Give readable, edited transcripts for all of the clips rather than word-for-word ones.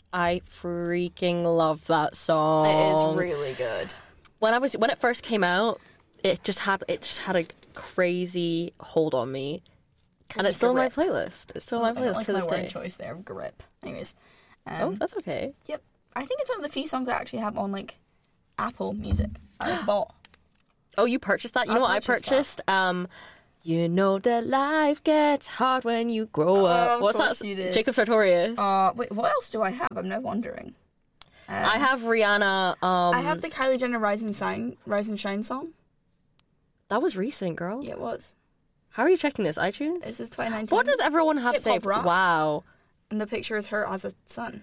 I freaking love that song. It is really good. When it first came out, it just had a crazy hold on me. And it's still in my playlist. It's still in my playlist to this day. I word choice there, grip. Anyways. Oh, that's okay. Yep. I think it's one of the few songs I actually have on, like, Apple Music. I bought. Oh, you purchased that? You know what I purchased? You know that life gets hard when you grow up. What's that? You did. Jacob Sartorius. Wait, what else do I have? I'm now wondering. I have Rihanna. I have the Kylie Jenner Rise and Shine song. That was recent, girl. Yeah, it was. How are you checking this? iTunes? This is 2019. What does everyone have saved? Rock. Wow. And the picture is her as a son.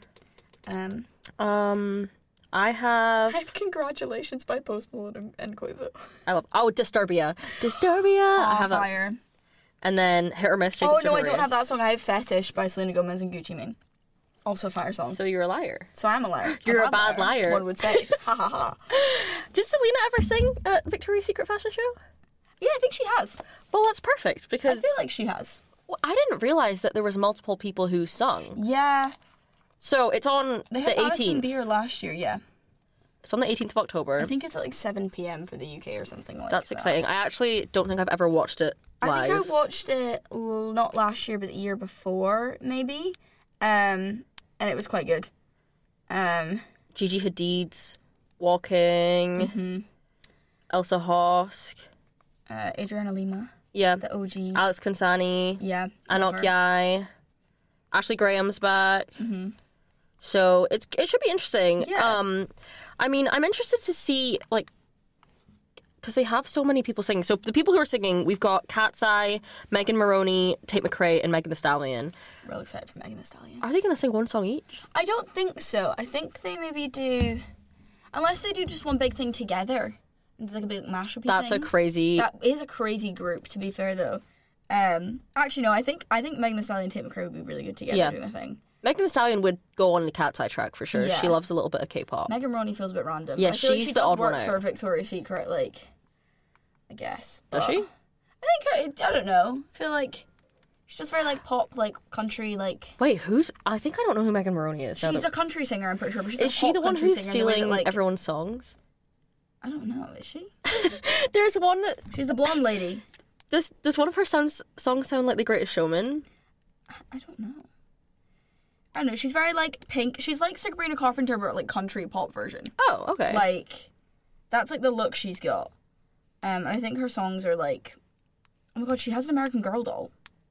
I have Congratulations by Post Malone and Quavo. I love Disturbia. I have fire. that. And then Hit or Miss, Jacob Oh no, I don't Sartorius. have that song. I have Fetish by Selena Gomez and Gucci Mane. Also a fire song. So you're a liar. So I'm a liar. You're a bad liar. One would say. Ha ha ha. Did Selena ever sing at Victoria's Secret fashion show? Yeah, I think she has. Well, that's perfect because I feel like she has. Well, I didn't realize that there was multiple people who sung. Yeah. So it's on They the had Madison 18th. Beer last year, yeah. It's on the 18th of October. I think it's at like 7 p.m. for the UK or something like that. That's exciting. I actually don't think I've ever watched it live. I think I watched it not last year, but the year before, maybe. And it was quite good. Gigi Hadid's Walking. Mm-hmm. Elsa Hosk. Adriana Lima. Yeah. The OG. Alex Consani. Yeah. Anok Yai. Ashley Graham's back. Mm-hmm. So it should be interesting. Yeah. I mean, I'm interested to see, like, because they have so many people singing. So the people who are singing, we've got Cat's Eye, Megan Maroney, Tate McRae, and Megan Thee Stallion. Real excited for Megan Thee Stallion. Are they going to sing one song each? I don't think so. I think they maybe do, unless they do just one big thing together. It's like a big mashup thing. That's a crazy... That is a crazy group, to be fair, though. Actually, no, I think Megan Thee Stallion and Tate McRae would be really good together doing a thing. Megan Thee Stallion would go on the Cat's Eye track for sure. Yeah. She loves a little bit of K-pop. Megan Maroney feels a bit random. Yeah, I feel like she's she the does odd one work out. for Victoria's Secret, like, I guess. Does But she? I think, I don't know. I feel like she's just very, like, pop, like, country, like... Wait, I think I don't know who Megan Maroney is. She's a country singer, I'm pretty sure, but she's Is a she pop the one country who's singer in the way stealing that, like, everyone's songs? I don't know, is she? There's one that... She's the blonde lady. Does one of her songs sound like The Greatest Showman? I don't know. I don't know, she's very, like, pink. She's like Sabrina Carpenter, but, like, country pop version. Oh, okay. Like, that's, like, the look she's got. And I think her songs are, like... Oh my god, she has an American Girl doll.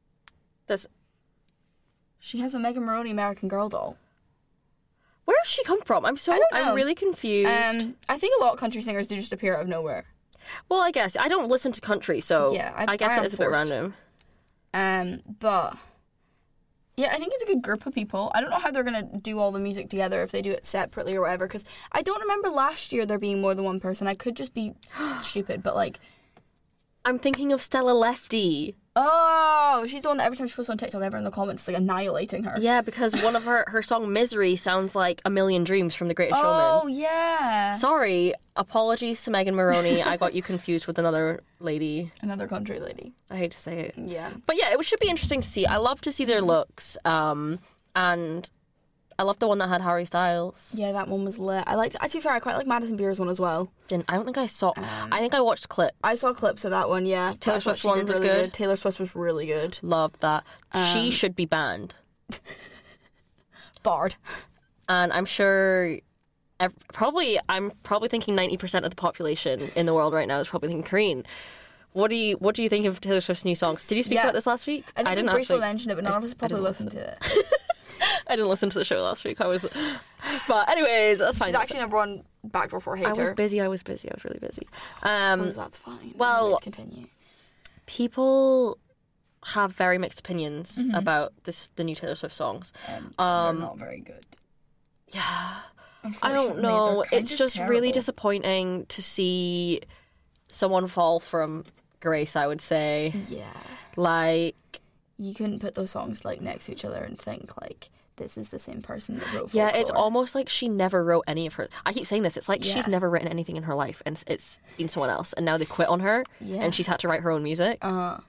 She has a Megan Maroney American Girl doll. Where does she come from? I'm really confused. I think a lot of country singers do just appear out of nowhere. Well, I guess. I don't listen to country, so Yeah, I guess I am it is a bit forced. random. But... Yeah, I think it's a good group of people. I don't know how they're going to do all the music together, if they do it separately or whatever, because I don't remember last year there being more than one person. I could just be stupid, but, like... I'm thinking of Stella Lefty. Oh, she's the one that every time she posts on TikTok, everyone in the comments is, like, annihilating her. Yeah, because one of her song Misery sounds like A Million Dreams from The Greatest Oh, Showman. yeah. Sorry, apologies to Megan Maroney. I got you confused with another lady. Another country lady. I hate to say it. Yeah. But yeah, it should be interesting to see. I love to see their looks. And I love the one that had Harry Styles. Yeah, that one was lit. To be fair, I quite like Madison Beer's one as well. I don't think I saw... I think I watched clips. I saw clips of that one, yeah. Taylor I thought Swift's she one did was really good. Taylor Swift was really good. Loved that. She should be banned. Barred. And I'm sure... I'm probably thinking 90% of the population in the world right now is probably thinking, Kareen, what do you think of Taylor Swift's new songs? Did you speak Yeah. about this last week? I think didn't we briefly actually mentioned it, but none of us probably didn't listened to it. I didn't listen to the show last week. But anyways, that's fine. She's actually number one backdoor for hater. I was busy. I was really busy. Suppose that's fine. well- Let's continue. People have very mixed opinions about the new Taylor Swift songs. They're not very good. Yeah. I Unfortunately, don't know. they're kind It's of just really terrible. disappointing to see someone fall from grace, I would say. Yeah. Like, You couldn't put those songs, like, next to each other and think, like, this is the same person that wrote yeah, it's Folklore. almost like she never wrote any of her... I keep saying this. It's like she's Yeah. never written anything in her life, and it's been someone else. And now they quit on her, Yeah. and she's had to write her own music.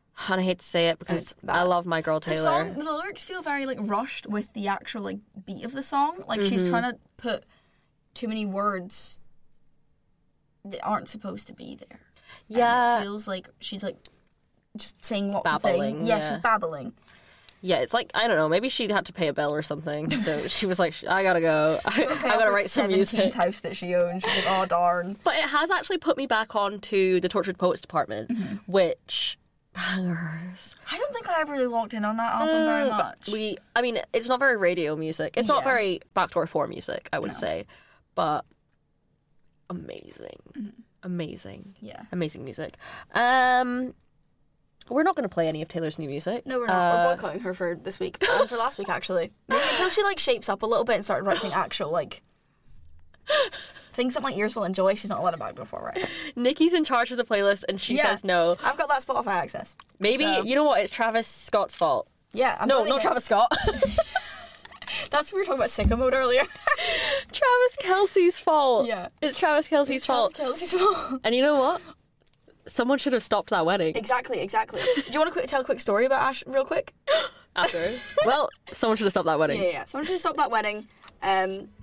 And I hate to say it because It's bad. I love my girl Taylor. The lyrics feel very like rushed with the actual like beat of the song. Like she's trying to put too many words that aren't supposed to be there. Yeah. And it feels like she's like just saying lots Babbling, of things. Yeah, yeah. she's babbling. Yeah, it's like, I don't know, maybe she had to pay a bill or something. So she was like, I gotta go. I gotta write some music. house that she owns. She's like, oh darn. But it has actually put me back onto the Tortured Poets department, which bangers. I don't think I ever really locked in on that album very much. I mean, it's not very radio music. It's not Yeah. very Backdoor 4 music, I would say. But amazing. Amazing. Yeah. Amazing music. We're not going to play any of Taylor's new music. No, we're not. We're boycotting her for this week and for last week actually. Maybe until she like shapes up a little bit and started writing actual like things that my ears will enjoy. She's not allowed a Backdoor 4 right now. Nikki's in charge of the playlist and she says no. I've got that Spotify access. Maybe, So- you know what, it's Travis Scott's fault. Yeah, I'm No, letting not it- Travis Scott. That's what we were talking about sicko mode earlier. Travis Kelce's fault. Yeah. It's Travis Kelce's fault. Kelsey's fault. And you know what? Someone should have stopped that wedding Exactly. Do you want to tell a quick story about Ash real quick? after. Well, someone should have stopped that wedding. Yeah. Someone should stop that wedding.